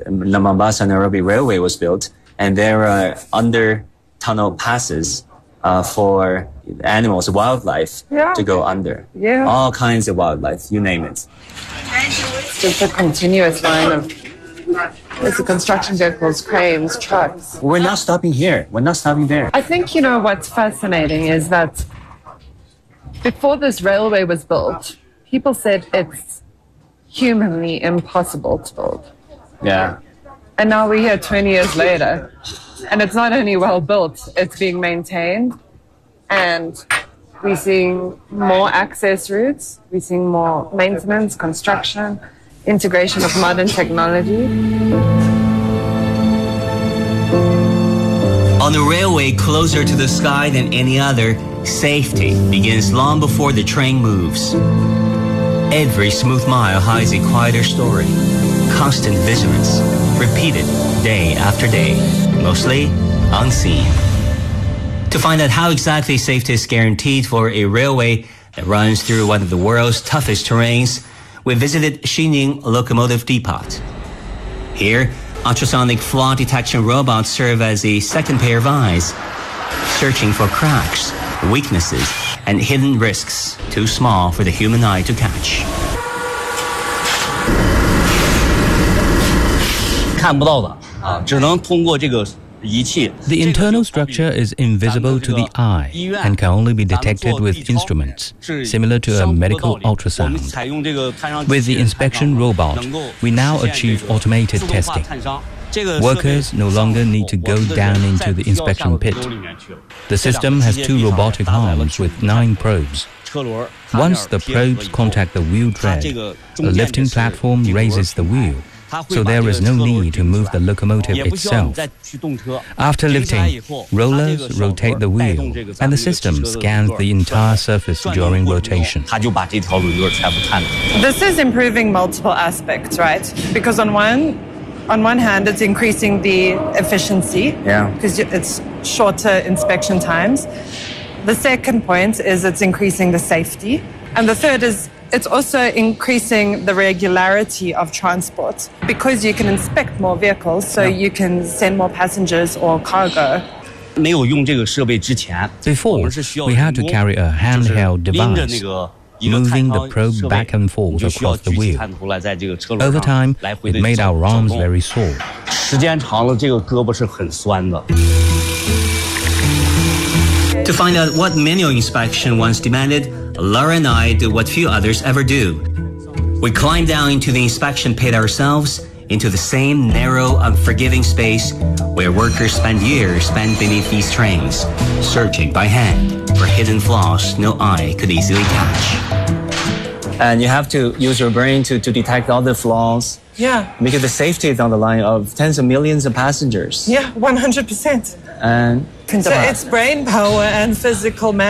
the Mombasa-Nairobi Railway was built, and there are under-tunnel passes for animals, wildlife, to go under. Yeah. All kinds of wildlife, you name it. Just a continuous line of there's the construction vehicles, cranes, trucks. We're not stopping here. We're not stopping there. I think, what's fascinating is that before this railway was built, people said it's humanly impossible to build. Yeah. And now we're here 20 years later, and it's not only well built, it's being maintained, and we're seeing more access routes, we're seeing more maintenance, construction, integration of modern technology. On the railway closer to the sky than any other, safety begins long before the train moves. Every smooth mile hides a quieter story. Constant vigilance, repeated day after day, mostly unseen. To find out how exactly safety is guaranteed for a railway that runs through one of the world's toughest terrains, we visited Xining Locomotive Depot. Here, ultrasonic flaw detection robots serve as a second pair of eyes, searching for cracks, weaknesses, and hidden risks too small for the human eye to catch. 看不到的啊，只能通过这个 The internal structure is invisible to the eye and can only be detected with instruments, similar to a medical ultrasound. With the inspection robot, we now achieve automated testing. Workers no longer need to go down into the inspection pit. The system has 2 robotic arms with 9 probes. Once the probes contact the wheel tread, a lifting platform raises the wheel, so there is no need to move the locomotive itself. After lifting, rollers rotate the wheel, and the system scans the entire surface during rotation. This is improving multiple aspects, right? Because on one hand, it's increasing the efficiency, because it's shorter inspection times. The second point is it's increasing the safety. And the third is it's also increasing the regularity of transport, because you can inspect more vehicles, so you can send more passengers or cargo. Before, we had to carry a handheld device, moving the probe back and forth across the wheel. Over time, it made our arms very sore. To find out what manual inspection once demanded, Laura and I do what few others ever do. We climb down into the inspection pit ourselves, into the same narrow, unforgiving space where workers spend years spent beneath these trains, searching by hand for hidden flaws no eye could easily catch. And you have to use your brain to detect all the flaws. Yeah. Because the safety is on the line of tens of millions of passengers. Yeah, 100%. And so it's brain power and physical